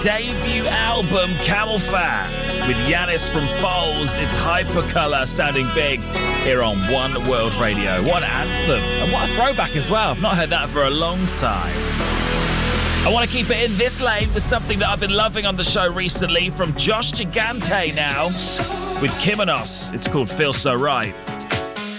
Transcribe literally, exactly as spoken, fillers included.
debut album, Camel Fat, with Yanis from Foals. It's Hypercolour sounding big here on One World Radio. What an anthem, and what a throwback as well. I've not heard that for a long time. I want to keep it in this lane with something that I've been loving on the show recently from Josh Gigante now with Kimonos. It's called Feel So Right.